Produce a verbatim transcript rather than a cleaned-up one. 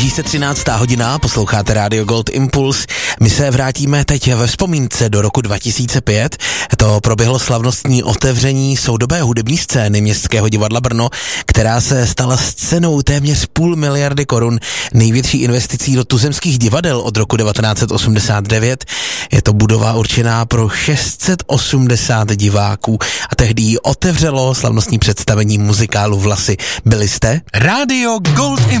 Blíží se třináctá hodina, posloucháte Radio Gold Impuls. My se vrátíme teď ve vzpomínce do roku dva tisíce pět. To proběhlo slavnostní otevření soudobé hudební scény Městského divadla Brno, která se stala scénou téměř půl miliardy korun, největší investicí do tuzemských divadel od roku devatenáct set osmdesát devět. Je to budova určená pro šest set osmdesát diváků a tehdy ji otevřelo slavnostní představení muzikálu Vlasy. Byli jste? Radio Gold Impuls.